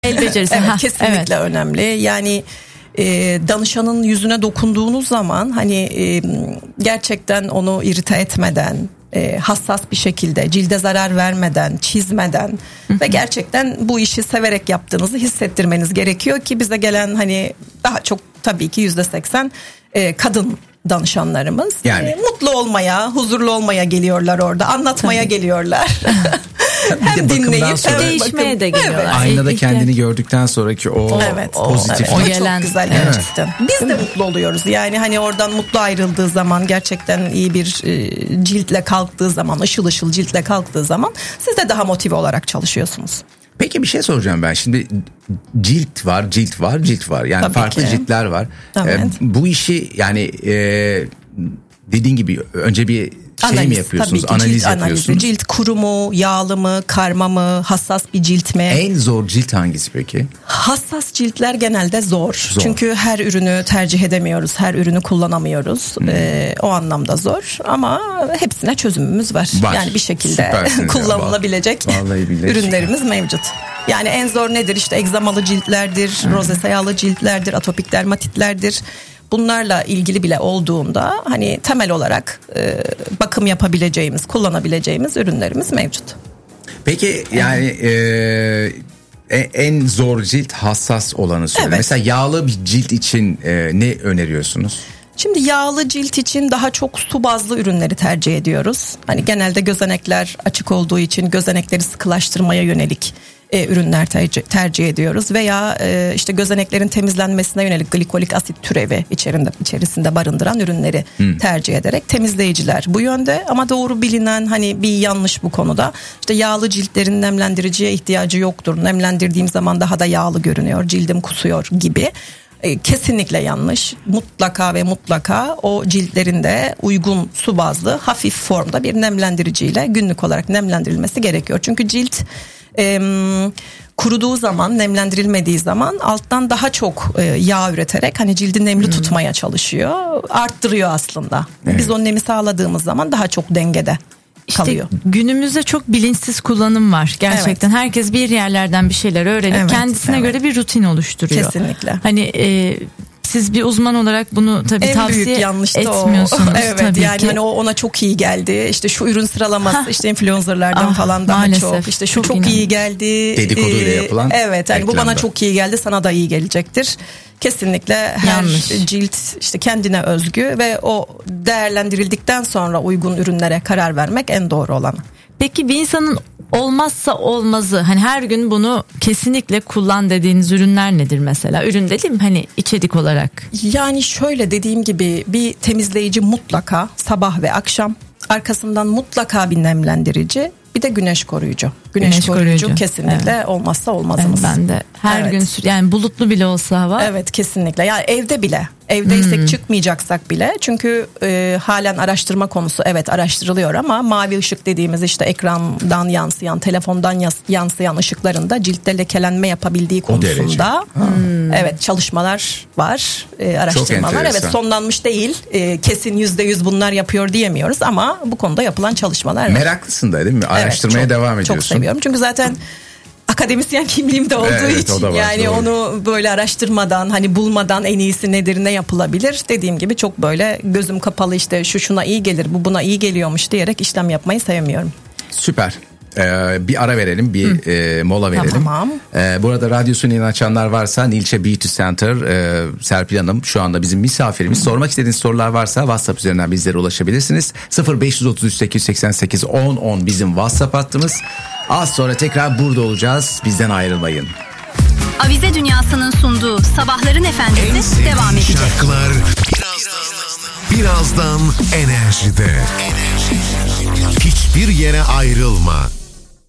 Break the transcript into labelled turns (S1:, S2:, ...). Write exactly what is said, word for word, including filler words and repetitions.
S1: El becerisi.
S2: Evet,
S1: ha,
S2: kesinlikle
S1: evet.
S2: önemli. Yani e, danışanın yüzüne dokunduğunuz zaman hani e, gerçekten onu irite etmeden, e, hassas bir şekilde, cilde zarar vermeden, çizmeden ve gerçekten bu işi severek yaptığınızı hissettirmeniz gerekiyor ki bize gelen hani daha çok tabii ki yüzde seksen e, kadın danışanlarımız
S3: Yani.
S2: e, mutlu olmaya, huzurlu olmaya geliyorlar orada, anlatmaya
S1: Tabii.
S2: geliyorlar.
S3: Bir de bakımdan sonra
S1: değişmeye de geliyorlar.
S2: Evet.
S3: aynada
S1: İhtiyaç.
S3: kendini gördükten sonraki o
S2: Evet,
S3: pozitif.
S2: o, evet,
S1: O
S2: o
S1: gelen-
S2: çok güzel
S1: Evet.
S2: gerçekten. Biz de mutlu oluyoruz. Yani hani oradan mutlu ayrıldığı zaman, gerçekten iyi bir e, ciltle kalktığı zaman, ışıl ışıl ciltle kalktığı zaman siz de daha motive olarak çalışıyorsunuz.
S3: Peki bir şey soracağım ben. Şimdi cilt var, cilt var, cilt var. Yani
S2: Tabii
S3: farklı
S2: ki.
S3: ciltler var.
S2: Evet.
S3: Ee, bu işi yani e, dediğin gibi önce bir şey mi yapıyorsunuz?
S2: tabii ki,
S3: Analiz
S2: cilt analizi.
S3: yapıyorsunuz.
S2: Cilt kuru mu, yağlı mı, karma mı, hassas bir cilt mi?
S3: En zor cilt hangisi peki?
S2: Hassas ciltler genelde zor.
S3: Zor.
S2: Çünkü her ürünü tercih edemiyoruz. Her ürünü kullanamıyoruz.
S3: Hmm.
S2: Ee, o anlamda zor. Ama hepsine çözümümüz var.
S3: Var.
S2: Yani bir şekilde
S3: Süpersiniz ya.
S2: kullanılabilecek
S3: Vallahi billahi.
S2: ürünlerimiz mevcut. Yani en zor nedir? İşte egzamalı ciltlerdir, rozese yağlı ciltlerdir, atopik dermatitlerdir. Bunlarla ilgili bile olduğunda hani temel olarak e, bakım yapabileceğimiz, kullanabileceğimiz ürünlerimiz mevcut.
S3: Peki yani e, e- en zor cilt hassas olanı söyle.
S2: Evet.
S3: Mesela yağlı bir cilt için e, ne öneriyorsunuz?
S2: Şimdi yağlı cilt için daha çok su bazlı ürünleri tercih ediyoruz. Hani genelde gözenekler açık olduğu için gözenekleri sıkılaştırmaya yönelik e, ürünler tercih, tercih ediyoruz. Veya e, işte gözeneklerin temizlenmesine yönelik glikolik asit türevi içerisinde, içerisinde barındıran ürünleri hmm. tercih ederek temizleyiciler bu yönde. Ama doğru bilinen hani bir yanlış bu konuda. İşte yağlı ciltlerin nemlendiriciye ihtiyacı yoktur. Nemlendirdiğim zaman daha da yağlı görünüyor, cildim kusuyor gibi. Kesinlikle yanlış. Mutlaka ve mutlaka o ciltlerinde uygun su bazlı hafif formda bir nemlendiriciyle günlük olarak nemlendirilmesi gerekiyor. Çünkü cilt e, kuruduğu zaman, nemlendirilmediği zaman alttan daha çok e, yağ üreterek hani cildi nemli hmm. tutmaya çalışıyor. Arttırıyor aslında. Evet. Biz o nemi sağladığımız zaman daha çok dengede kalıyor.
S1: İşte günümüzde çok bilinçsiz kullanım var gerçekten. Evet. Herkes bir yerlerden bir şeyler öğrenip evet, kendisine evet. göre bir rutin oluşturuyor.
S2: Kesinlikle.
S1: Hani e, siz bir uzman olarak bunu tabii
S2: en
S1: tavsiye
S2: büyük yanlış da
S1: etmiyorsunuz.
S2: O. Evet
S1: tabii
S2: yani
S1: ki.
S2: hani o ona çok iyi geldi. İşte şu ürün sıralaması
S1: Ha.
S2: işte influencerlardan
S1: Ah,
S2: falan daha
S1: maalesef.
S2: çok. İşte şu
S1: Çok
S2: çok,
S1: inanın.
S2: iyi geldi.
S3: Dedikoduyla yapılan
S2: Evet yani bu
S3: reklamda.
S2: bana çok iyi geldi, sana da iyi gelecektir. Kesinlikle her
S1: Yanlış.
S2: cilt işte kendine özgü ve o değerlendirildikten sonra uygun ürünlere karar vermek en doğru olanı.
S1: Peki bir insanın olmazsa olmazı, hani her gün bunu kesinlikle kullan dediğiniz ürünler nedir mesela? Ürün dediğim hani içerik olarak.
S2: Yani şöyle, dediğim gibi bir temizleyici mutlaka sabah ve akşam, arkasından mutlaka bir nemlendirici, bir de güneş koruyucu. Güneş,
S1: Güneş
S2: koruyucu,
S1: koruyucu.
S2: kesinlikle
S1: Evet.
S2: olmazsa olmazımız.
S1: Ben, ben de her
S2: Evet.
S1: gün sür- yani bulutlu bile olsa hava.
S2: Evet kesinlikle. Yani evde bile, evdeysek hmm. çıkmayacaksak bile, çünkü e, halen araştırma konusu evet araştırılıyor ama mavi ışık dediğimiz işte ekrandan yansıyan, telefondan yas- yansıyan ışıklarında ciltte lekelenme yapabildiği konusunda hmm. evet çalışmalar var, e, araştırmalar. Evet sonlanmış değil, e, kesin yüzde yüz bunlar yapıyor diyemiyoruz ama bu konuda yapılan çalışmalar var.
S3: Meraklısın da değil mi? Araştırmaya
S2: evet, çok,
S3: devam ediyorsun.
S2: Çok seviyorum çünkü zaten akademisyen kimliğim de olduğu
S3: evet,
S2: için
S3: var,
S2: yani
S3: doğru.
S2: onu böyle araştırmadan, hani bulmadan en iyisi nedir, ne yapılabilir, dediğim gibi çok böyle gözüm kapalı işte şu şuna iyi gelir, bu buna iyi geliyormuş diyerek işlem yapmayı sevmiyorum.
S3: Süper. Ee, bir ara verelim, bir e, mola verelim.
S2: Tamam.
S3: Ee, burada radyosunu yeni açanlar varsa Nilçe Beauty Center, e, Serpil Hanım şu anda bizim misafirimiz. Hı. Sormak istediğiniz sorular varsa WhatsApp üzerinden bizlere ulaşabilirsiniz. sıfır beş otuz üç sekiz yüz seksen sekiz on on bizim WhatsApp hattımız. Az sonra tekrar burada olacağız. Bizden ayrılmayın.
S4: Avize Dünyası'nın sunduğu Sabahların Efendisi devam edecek.
S5: Şarkılar birazdan, birazdan Enerji'de. Enerji. Hiçbir yere ayrılma.